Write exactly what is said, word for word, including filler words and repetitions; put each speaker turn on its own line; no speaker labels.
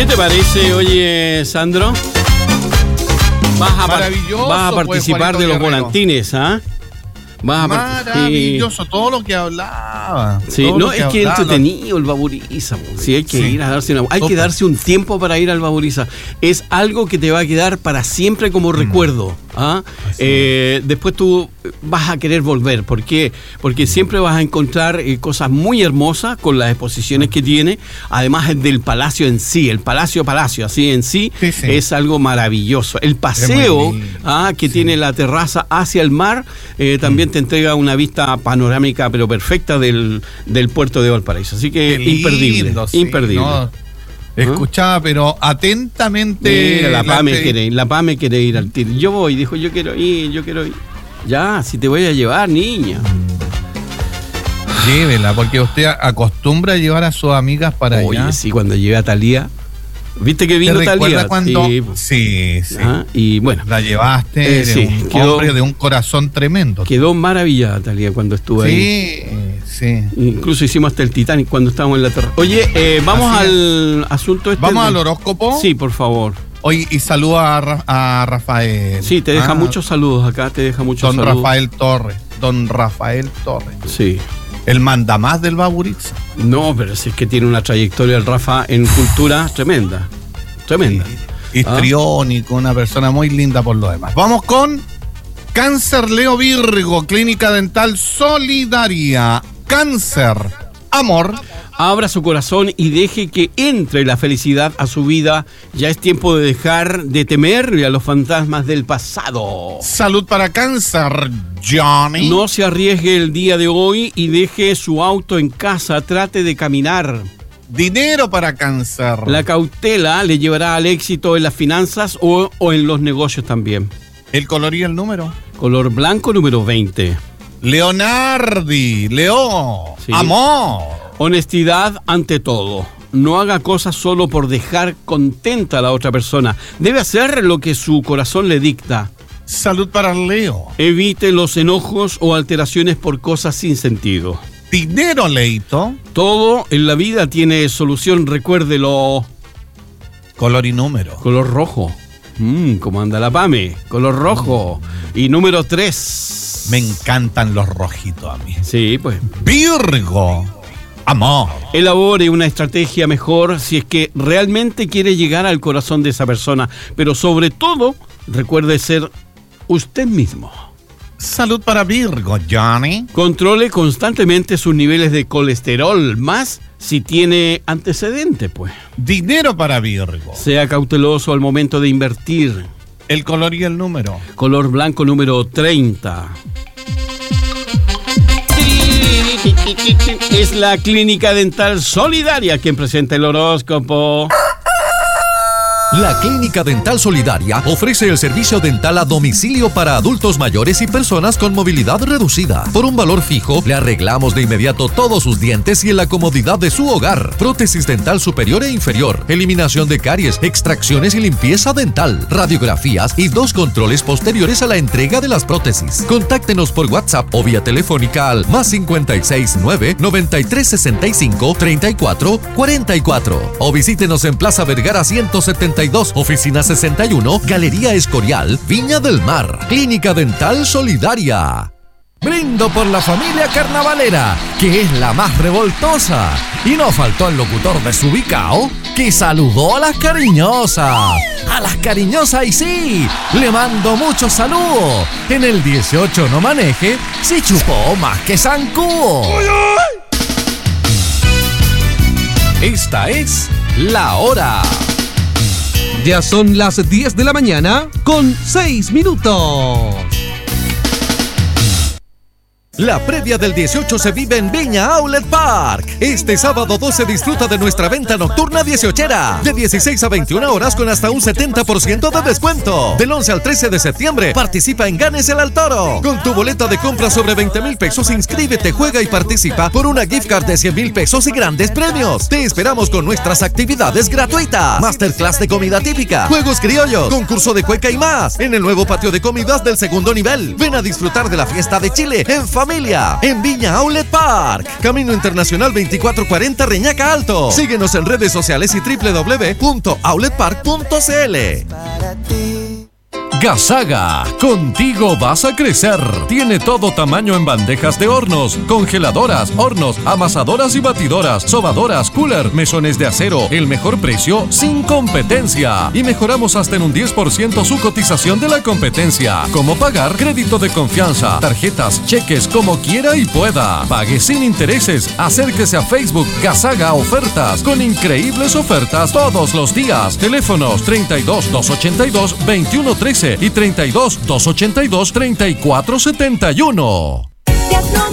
¿Qué te parece, oye, Sandro? Vas a,
Maravilloso,
vas a participar
pues,
de los
Guerrero.
volantines, ¿ah? Vas a
Maravilloso, todo lo que hablaba.
Sí,
todo
no,
lo que
es que
hablaba.
entretenido el Baburiza. Sí, hay que
Sí.
ir a darse una, hay que
Súper.
darse un tiempo para ir al Baburiza. Es algo que te va a quedar para siempre como recuerdo. ¿Ah? Eh, después tú vas a querer volver. ¿Por qué? Porque siempre vas a encontrar eh, cosas muy hermosas con las exposiciones que tiene. Además del palacio en sí, el palacio palacio, así en sí,
Sí, sí.
es algo maravilloso. El paseo
lindo.
ah, que
Sí.
tiene la terraza hacia el mar eh, también te entrega una vista panorámica pero perfecta del, del puerto de Valparaíso. Así que
Qué lindo,
imperdible,
sí,
imperdible.
no, escuchaba, pero atentamente.
Mira, la
la
PAME
entrevista.
quiere ir, la PAME quiere ir al tiro. Yo voy, dijo, yo quiero ir, yo quiero ir. Ya, si te voy a llevar, niña.
Llévela, porque usted acostumbra a llevar a sus amigas para
Oye,
allá.
sí, cuando llegué a Talía, ¿viste que
¿Te
vino
recuerdas
Talía?
cuando?
Sí,
Sí, sí.
ah, y bueno,
La llevaste,
Eh,
eres
sí,
un
quedó-
hombre de un corazón tremendo.
quedó maravillada Talía cuando estuve ahí.
Sí, sí.
Incluso hicimos hasta el Titanic cuando estábamos en la terraza. Oye, eh, vamos
Así
al asunto este.
¿Vamos
de-
al horóscopo?
Sí, por favor.
Oye, y saluda a, Ra- a Rafael.
Sí, te deja
Ah,
muchos saludos acá, te deja muchos
Don
saludos.
Rafael Torres. Don Rafael Torres.
Sí.
El mandamás del Baburiza.
No, pero si es que tiene una trayectoria el Rafa en cultura tremenda. Tremenda.
Histriónico, una persona muy linda por lo demás. Vamos con Cáncer Leo Virgo, Clínica Dental Solidaria. Cáncer, amor.
Abra su corazón y deje que entre la felicidad a su vida. Ya es tiempo de dejar de temerle a los fantasmas del pasado.
Salud para Cáncer, Johnny.
No se arriesgue el día de hoy y deje su auto en casa. Trate de caminar.
Dinero para Cáncer.
La cautela le llevará al éxito en las finanzas o, o en los negocios también.
El color y el número.
Color blanco número veinte.
Leonardi, Leo,
Sí.
amor.
Honestidad ante todo. No haga cosas solo por dejar contenta a la otra persona. Debe hacer lo que su corazón le dicta.
Salud para Leo.
Evite los enojos o alteraciones por cosas sin sentido.
Dinero, Leito.
Todo en la vida tiene solución, recuérdelo.
Color y número.
Color rojo. Mmm, ¿cómo anda la PAME? Color rojo. Y número tres.
Me encantan los rojitos a mí.
Sí, pues.
Virgo, amor.
Elabore una estrategia mejor si es que realmente quiere llegar al corazón de esa persona. Pero sobre todo, recuerde ser usted mismo.
Salud para Virgo, Johnny.
Controle constantemente sus niveles de colesterol, más si tiene antecedentes, pues.
Dinero para Virgo.
Sea cauteloso al momento de invertir.
El color y el número.
Color blanco número treinta. Es la Clínica Dental Solidaria quien presenta el horóscopo.
La Clínica Dental Solidaria ofrece el servicio dental a domicilio para adultos mayores y personas con movilidad reducida. Por un valor fijo, le arreglamos de inmediato todos sus dientes y en la comodidad de su hogar. Prótesis dental superior e inferior, eliminación de caries, extracciones y limpieza dental, radiografías y dos controles posteriores a la entrega de las prótesis. Contáctenos por WhatsApp o vía telefónica al más cincuenta y seis nueve, noventa y tres sesenta y cinco, treinta y cuatro cuarenta y cuatro o visítenos en Plaza Vergara ciento setenta y dos, Oficina sesenta y uno, Galería Escorial, Viña del Mar. Clínica Dental Solidaria. Brindo por la familia carnavalera, que es la más revoltosa. Y no faltó el locutor desubicado, que saludó a las cariñosas. A las cariñosas y sí, le mando muchos saludos. En el dieciocho no maneje, si chupó más que zancudo. Esta es La Hora.
Ya son las diez de la mañana con seis minutos.
La previa del dieciocho se vive en Viña Outlet Park. Este sábado doce disfruta de nuestra venta nocturna dieciochera. De dieciséis a veintiuna horas con hasta un setenta por ciento de descuento. Del once al trece de septiembre participa en Gánese al Toro. Con tu boleta de compra sobre veinte mil pesos, inscríbete, juega y participa por una gift card de cien mil pesos y grandes premios. Te esperamos con nuestras actividades gratuitas. Masterclass de comida típica, juegos criollos, concurso de cueca y más. En el nuevo patio de comidas del segundo nivel. Ven a disfrutar de la fiesta de Chile en familia en Viña Outlet Park, Camino Internacional veinticuatro cuarenta Reñaca Alto. Síguenos en redes sociales y doble u doble u doble u punto outlet park punto c l.
Gasaga, contigo vas a crecer. Tiene todo tamaño en bandejas de hornos, congeladoras, hornos, amasadoras y batidoras, sobadoras, cooler, mesones de acero. El mejor precio sin competencia. Y mejoramos hasta en un diez por ciento su cotización de la competencia. ¿Cómo pagar? Crédito de confianza, tarjetas, cheques, como quiera y pueda. Pague sin intereses. Acérquese a Facebook Gasaga Ofertas, con increíbles ofertas todos los días. Teléfonos treinta y dos, doscientos ochenta y dos, veintiuno trece y treinta y dos, doscientos ochenta y dos, treinta y cuatro setenta y uno.